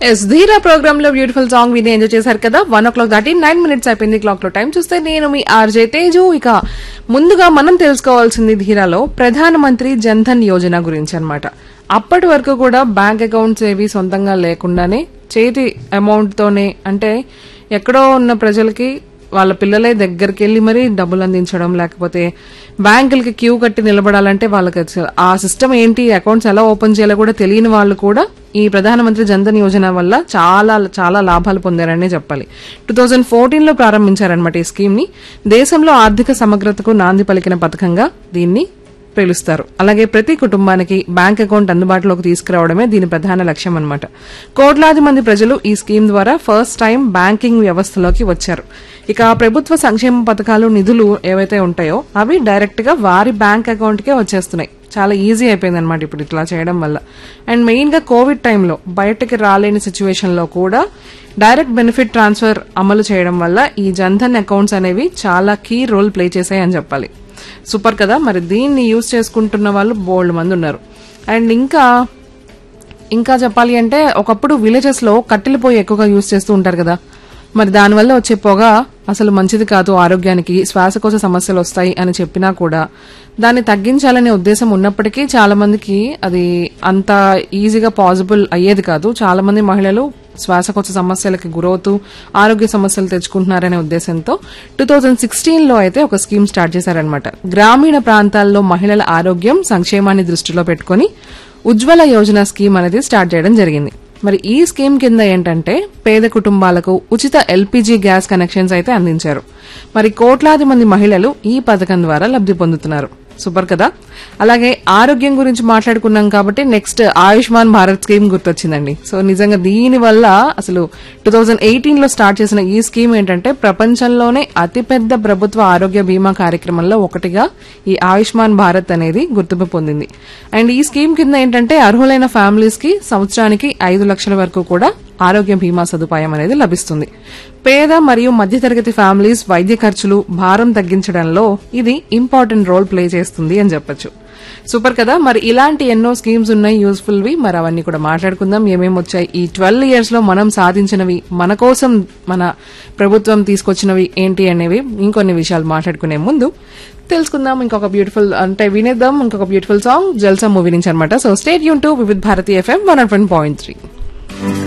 Yes ధీరా programme లో beautiful song విని ఎంజాయ్ చేశారు కదా. 1:00 దాటి 9 minutes అయిపోయింది క్లాక్ లో. టైం చూస్తే నేను మీ ఆర్జే తేజు. ఇక ముందుగా మనం తెలుసుకోవాల్సింది ధీరాలో ప్రధానమంత్రి జన్ధన్ యోజన గురించి అన్నమాట. అప్పటి వరకు కూడా బ్యాంక్ అకౌంట్స్ ఏవి సొంతంగా లేకుండానే చేతి అమౌంట్ తోనే, అంటే ఎక్కడో ఉన్న ప్రజలకి వాళ్ళ పిల్లలే దగ్గరికి వెళ్లి మరీ డబ్బులు అందించడం, లేకపోతే బ్యాంకులకి క్యూ కట్టి నిలబడాలంటే వాళ్ళకి ఆ సిస్టమ్ ఏంటి, అకౌంట్స్ ఎలా ఓపెన్ చేయాలో కూడా తెలియని వాళ్ళు కూడా ఈ ప్రధానమంత్రి జన్ధన్ యోజన వల్ల చాలా చాలా లాభాలు పొందారనే చెప్పాలి. 2014లో ప్రారంభించారనమాట ఈ స్కీమ్ ని. దేశంలో ఆర్థిక సమగ్రతకు నాంది పలికిన పథకంగా దీన్ని పిలుస్తారు. అలాగే ప్రతి కుటుంబానికి బ్యాంక్ అకౌంట్ అందుబాటులోకి తీసుకురావడమే దీని ప్రధాన లక్ష్యం అన్నమాట. కోట్లాది మంది ప్రజలు ఈ స్కీమ్ ద్వారా ఫస్ట్ టైం బ్యాంకింగ్ వ్యవస్థలోకి వచ్చారు. ఇక ప్రభుత్వ సంక్షేమ పథకాలు, నిధులు ఏవైతే ఉంటాయో అవి డైరెక్ట్ గా వారి బ్యాంక్ అకౌంట్ కే వచ్చేస్తున్నాయి. చాలా ఈజీ అయిపోయింది అనమాట ఇప్పుడు ఇట్లా చేయడం వల్ల. అండ్ మెయిన్ గా కోవిడ్ టైంలో బయటకి రాలేని సిచ్యువేషన్ లో కూడా డైరెక్ట్ బెనిఫిట్ ట్రాన్స్ఫర్ అమలు చేయడం వల్ల ఈ జన్ధన్ అకౌంట్స్ అనేవి చాలా కీ రోల్ ప్లే చేశాయి అని చెప్పాలి. సూపర్ కదా. మరి దీన్ని యూజ్ చేసుకుంటున్న వాళ్ళు బోల్డ్ మంది ఉన్నారు. అండ్ ఇంకా చెప్పాలి అంటే ఒకప్పుడు విలేజెస్ లో కట్టెల పొయ్యి ఎక్కువగా యూజ్ చేస్తూ ఉంటారు కదా. మరి దానివల్ల వచ్చే పొగ అసలు మంచిది కాదు, ఆరోగ్యానికి శ్వాసకోశ సమస్యలు వస్తాయి అని చెప్పినా కూడా దాన్ని తగ్గించాలనే ఉద్దేశం ఉన్నప్పటికీ చాలా మందికి అది అంత ఈజీగా పాసిబుల్ అయ్యేది కాదు. చాలా మంది మహిళలు శ్వాసకోశ సమస్యలకి గురవుతూ ఆరోగ్య సమస్యలు తెచ్చుకుంటున్నారనే ఉద్దేశంతో 2016లో అయితే ఒక స్కీమ్ స్టార్ట్ చేశారనమాట. గ్రామీణ ప్రాంతాల్లో మహిళల ఆరోగ్యం సంక్షేమాన్ని దృష్టిలో పెట్టుకుని ఉజ్వల యోజన స్కీమ్ అనేది స్టార్ట్ చేయడం జరిగింది. మరి ఈ స్కీమ్ కింద ఏంటంటే పేద కుటుంబాలకు ఉచిత ఎల్పీజీ గ్యాస్ కనెక్షన్స్ అయితే అందించారు. మరి కోట్లాది మంది మహిళలు ఈ పథకం ద్వారా లబ్ధి పొందుతున్నారు. సూపర్ కదా. అలాగే ఆరోగ్యం గురించి మాట్లాడుకున్నాం కాబట్టి next Ayushman Bharat scheme గుర్తొచ్చిందండి. So నిజంగా దీని వల్ల అసలు 2018లో స్టార్ట్ చేసిన ఈ స్కీమ్ ఏంటంటే ప్రపంచంలోనే అతిపెద్ద ప్రభుత్వ ఆరోగ్య బీమా కార్యక్రమంలో ఒకటిగా ఈ ఆయుష్మాన్ భారత్ అనేది గుర్తింపు పొందింది. అండ్ ఈ స్కీమ్ కింద ఏంటంటే అర్హులైన ఫ్యామిలీస్ కి సంవత్సరానికి 5 లక్షల వరకు కూడా ఆరోగ్య బీమా సదుపాయం అనేది లభిస్తుంది. పేద మరియు మధ్యతరగతి ఫ్యామిలీస్ వైద్య ఖర్చులు భారం తగ్గించడంలో ఇది ఇంపార్టెంట్ రోల్ ప్లే చేస్తుంది అని చెప్పొచ్చు. సూపర్ కదా. మరి ఇలాంటి ఎన్నో స్కీమ్స్ ఉన్నాయి యూస్ఫుల్ వి. మరి అవన్నీ కూడా మాట్లాడుకుందాం. ఏమేమి వచ్చాయి ఈ 12 years లో మనం సాధించినవి, మన కోసం మన ప్రభుత్వం తీసుకొచ్చినవి ఏంటి అనేవి ఇంకొన్ని విషయాలు మాట్లాడుకునే ముందు తెలుసుకుందాం. వినేద్దాం ఇంకొక బ్యూటిఫుల్ సాంగ్ జల్సా మూవీ నుంచి అనమాట. So stay tune to Vividh Bharati FM 101.3.